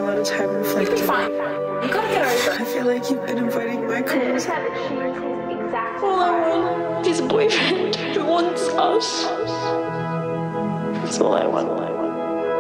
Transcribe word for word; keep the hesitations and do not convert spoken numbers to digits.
lot of time reflecting. You'll be fine. You gotta get over it. I feel like you've been inviting my calls. All I want is a boyfriend who wants us. That's all I want.